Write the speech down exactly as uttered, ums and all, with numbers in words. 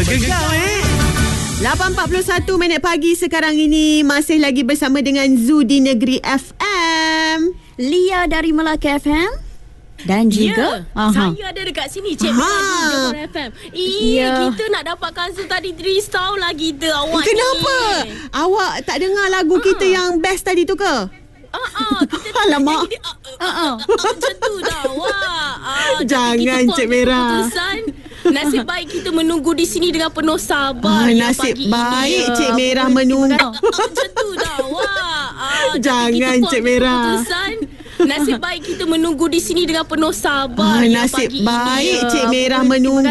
ke kau eh? lapan empat puluh satu minit pagi sekarang ini. Masih lagi bersama dengan Zu di Negeri F M. Lia dari Melaka F M. Dan juga ya, saya ada dekat sini Cik Mira di Johor F M. Ih, Ya. kita nak dapatkan Zu tadi risaulah kita awak Kenapa? ni. Awak tak dengar lagu kita yang best tadi tu ke? Ah, ah, kita tak Alamak. jadi, ah, ah, ah, ah, macam tu dah awak. Ah, jadi Jangan, kita buat Cik Mira. keputusan. Nasib baik kita menunggu di sini dengan penuh sabar. Ah, ya, nasib pagi baik ini. Cik Merah menunggu. Ah, macam tu dah awak. Ah, jadi Jangan, kita buat Cik Merah. keputusan. Nasib baik kita menunggu di sini dengan penuh sabar. Ah, ya, nasib pagi baik ini. Cik Merah menunggu.